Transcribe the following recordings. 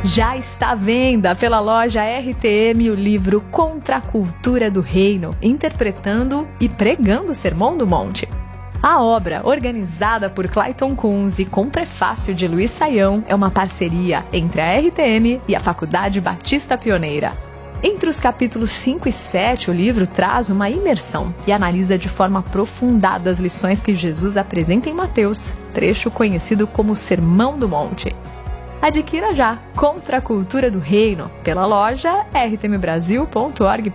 Já está à venda pela loja RTM o livro Contra a Cultura do Reino, interpretando e pregando o Sermão do Monte. A obra, organizada por Clayton Kunze com prefácio de Luiz Saião, é uma parceria entre a RTM e a Faculdade Batista Pioneira. Entre os capítulos 5 e 7, o livro traz uma imersão e analisa de forma aprofundada as lições que Jesus apresenta em Mateus, trecho conhecido como Sermão do Monte. Adquira já Contra a Cultura do Reino pela loja rtmbrasil.org.br.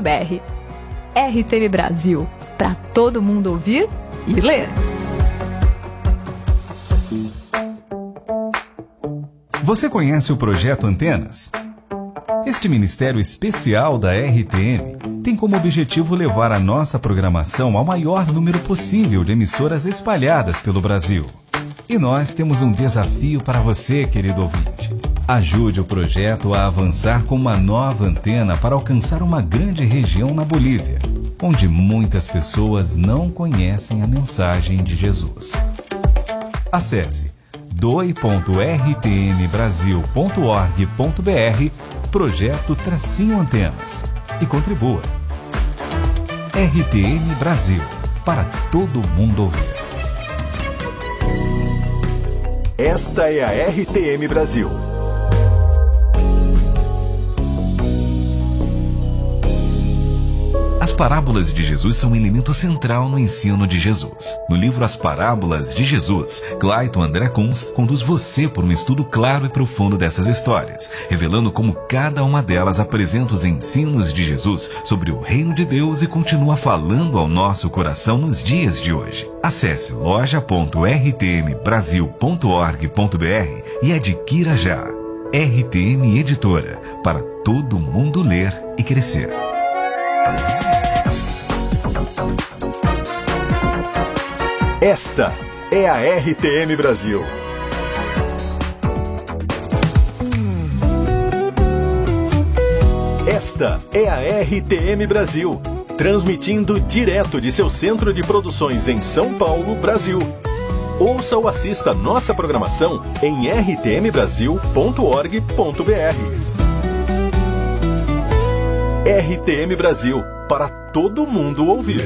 RTM Brasil, para todo mundo ouvir e ler. Você conhece o Projeto Antenas? Este ministério especial da RTM tem como objetivo levar a nossa programação ao maior número possível de emissoras espalhadas pelo Brasil. E nós temos um desafio para você, querido ouvinte. Ajude o projeto a avançar com uma nova antena para alcançar uma grande região na Bolívia, onde muitas pessoas não conhecem a mensagem de Jesus. Acesse doi.rtmbrasil.org.br Projeto-Antenas e contribua. RTM Brasil, para todo mundo ouvir. Esta é a RTM Brasil. As parábolas de Jesus são um elemento central no ensino de Jesus. No livro As Parábolas de Jesus, Clayton André Kunze conduz você por um estudo claro e profundo dessas histórias, revelando como cada uma delas apresenta os ensinos de Jesus sobre o reino de Deus e continua falando ao nosso coração nos dias de hoje. Acesse loja.rtmbrasil.org.br e adquira já. RTM Editora, para todo mundo ler e crescer. Esta é a RTM Brasil. Esta é a RTM Brasil, transmitindo direto de seu centro de produções em São Paulo, Brasil. Ouça ou assista nossa programação em rtmbrasil.org.br. RTM Brasil, para todo mundo ouvir.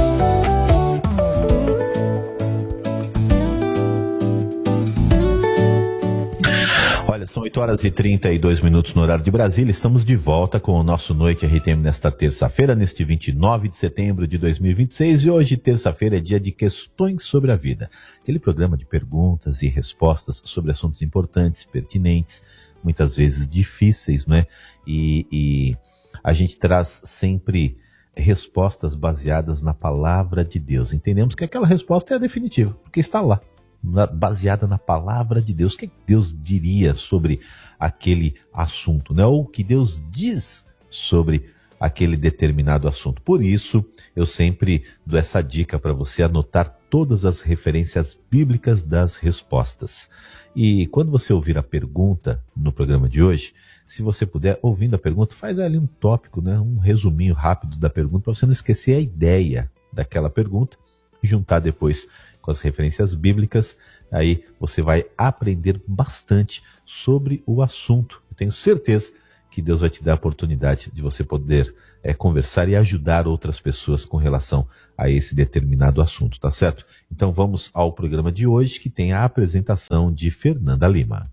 São 8h32 no horário de Brasília. Estamos de volta com o nosso Noite RTM nesta terça-feira, neste 29 de setembro de 2026. E hoje, terça-feira, é dia de Questões sobre a Vida. Aquele programa de perguntas e respostas sobre assuntos importantes, pertinentes, muitas vezes difíceis, não é? E a gente traz sempre respostas baseadas na palavra de Deus. Entendemos que aquela resposta é a definitiva, porque está lá, baseada na palavra de Deus. O que Deus diria sobre aquele assunto, né? Ou o que Deus diz sobre aquele determinado assunto. Por isso, eu sempre dou essa dica para você anotar todas as referências bíblicas das respostas. E quando você ouvir a pergunta no programa de hoje, se você puder, ouvindo a pergunta, faz ali um tópico, né? Um resuminho rápido da pergunta, para você não esquecer a ideia daquela pergunta e juntar depois com as referências bíblicas. Aí você vai aprender bastante sobre o assunto. Eu tenho certeza que Deus vai te dar a oportunidade de você poder conversar e ajudar outras pessoas com relação a esse determinado assunto, tá certo? Então vamos ao programa de hoje, que tem a apresentação de Fernanda Lima.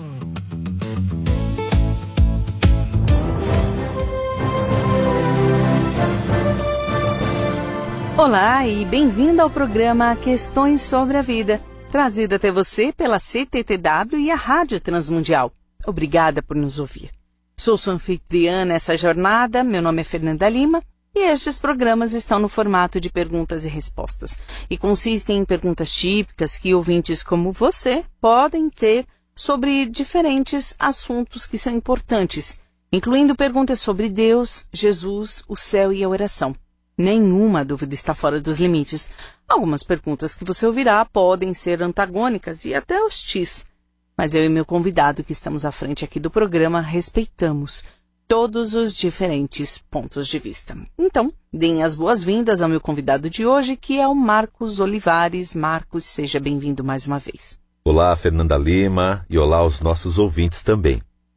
Olá e bem-vindo ao programa Questões sobre a Vida, trazido até você pela CTTW e a Rádio Transmundial. Obrigada por nos ouvir. Sou sua anfitriã nessa jornada, meu nome é Fernanda Lima e estes programas estão no formato de perguntas e respostas e consistem em perguntas típicas que ouvintes como você podem ter sobre diferentes assuntos que são importantes, incluindo perguntas sobre Deus, Jesus, o céu e a oração. Nenhuma dúvida está fora dos limites. Algumas perguntas que você ouvirá podem ser antagônicas e até hostis. Mas eu e meu convidado que estamos à frente aqui do programa respeitamos todos os diferentes pontos de vista. Então, deem as boas-vindas ao meu convidado de hoje, que é o Marcos Olivares. Marcos, seja bem-vindo mais uma vez. Olá, Fernanda Lima, e olá aos nossos ouvintes também.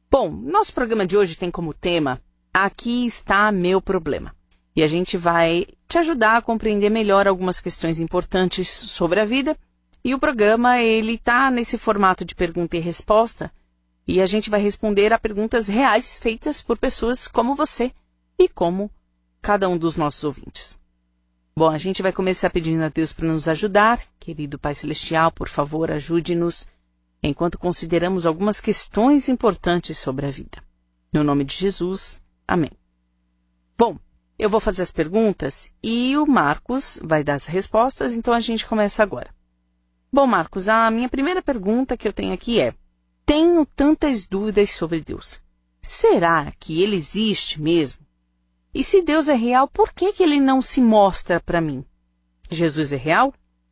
Bom, nosso programa de hoje tem como tema Aqui está meu problema. E a gente vai te ajudar a compreender melhor algumas questões importantes sobre a vida. E o programa, ele está nesse formato de pergunta e resposta. E a gente vai responder a perguntas reais feitas por pessoas como você e como cada um dos nossos ouvintes. Bom, a gente vai começar pedindo a Deus para nos ajudar. Querido Pai Celestial, por favor, ajude-nos enquanto consideramos algumas questões importantes sobre a vida. No nome de Jesus, amém. Bom, eu vou fazer as perguntas e o Marcos vai dar as respostas, então a gente começa agora. Bom, Marcos, a minha primeira pergunta que eu tenho aqui é: tenho tantas dúvidas sobre Deus. Será que Ele existe mesmo? E se Deus é real, por que Ele não se mostra para mim? Jesus é real?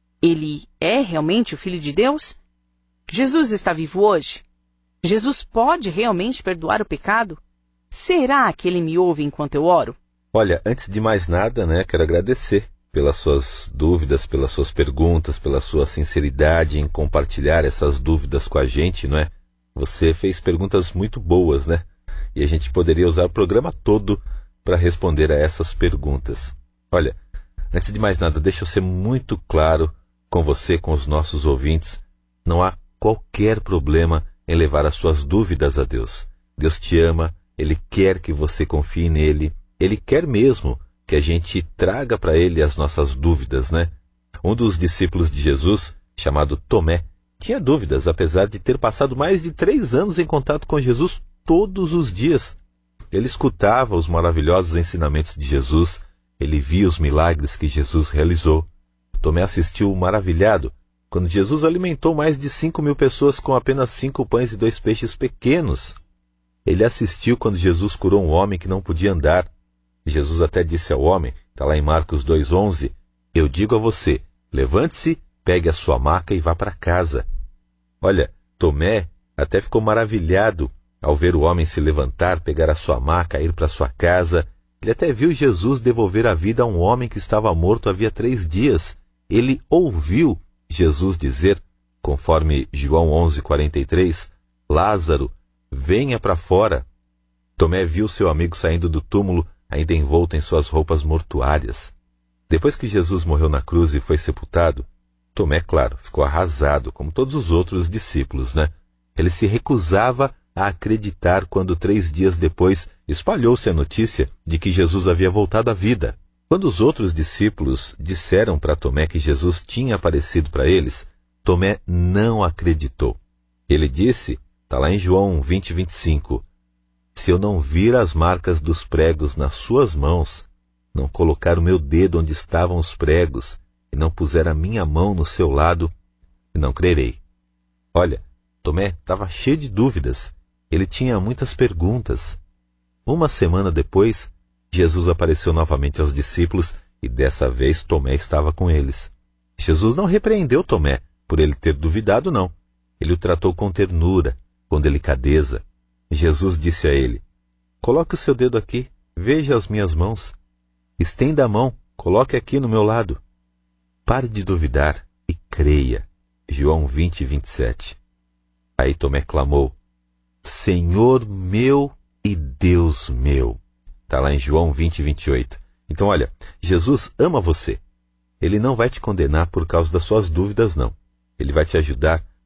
Ele é realmente o Filho de Deus? Jesus está vivo hoje? Jesus pode realmente perdoar o pecado? Será que Ele me ouve enquanto eu oro? Olha, antes de mais nada, quero agradecer pelas suas dúvidas, pelas suas perguntas, pela sua sinceridade em compartilhar essas dúvidas com a gente, não é? Você fez perguntas muito boas, E a gente poderia usar o programa todo para responder a essas perguntas. Olha, antes de mais nada, deixa eu ser muito claro com você, com os nossos ouvintes. Não há qualquer problema em levar as suas dúvidas a Deus. Deus te ama, Ele quer que você confie nele, Ele quer mesmo que a gente traga para Ele as nossas dúvidas, Um dos discípulos de Jesus, chamado Tomé, tinha dúvidas, apesar de ter passado mais de 3 anos em contato com Jesus todos os dias. Ele escutava os maravilhosos ensinamentos de Jesus, ele via os milagres que Jesus realizou. Tomé assistiu maravilhado quando Jesus alimentou mais de 5.000 pessoas com apenas 5 pães e 2 peixes pequenos. Ele assistiu quando Jesus curou um homem que não podia andar. Jesus até disse ao homem, está lá em Marcos 2,11, eu digo a você, levante-se, pegue a sua maca e vá para casa. Olha, Tomé até ficou maravilhado ao ver o homem se levantar, pegar a sua maca, ir para sua casa. Ele até viu Jesus devolver a vida a um homem que estava morto havia 3 dias. Ele ouviu Jesus dizer, conforme João 11:43, Lázaro, venha para fora. Tomé viu seu amigo saindo do túmulo, ainda envolto em suas roupas mortuárias. Depois que Jesus morreu na cruz e foi sepultado, Tomé, claro, ficou arrasado, como todos os outros discípulos, Ele se recusava a acreditar quando 3 dias depois espalhou-se a notícia de que Jesus havia voltado à vida. Quando os outros discípulos disseram para Tomé que Jesus tinha aparecido para eles, Tomé não acreditou. Ele disse, está lá em João 20:25, se eu não vir as marcas dos pregos nas suas mãos, não colocar o meu dedo onde estavam os pregos, e não puser a minha mão no seu lado, não crerei. Olha, Tomé estava cheio de dúvidas. Ele tinha muitas perguntas. Uma semana depois, Jesus apareceu novamente aos discípulos e dessa vez Tomé estava com eles. Jesus não repreendeu Tomé por ele ter duvidado, não. Ele o tratou com ternura, com delicadeza. Jesus disse a ele, coloque o seu dedo aqui, veja as minhas mãos. Estenda a mão, coloque aqui no meu lado. Pare de duvidar e creia. João 20:27. Aí Tomé clamou, Senhor meu e Deus meu. Está lá em João 20:28. Então, olha, Jesus ama você. Ele não vai te condenar por causa das suas dúvidas, não. Ele vai te ajudar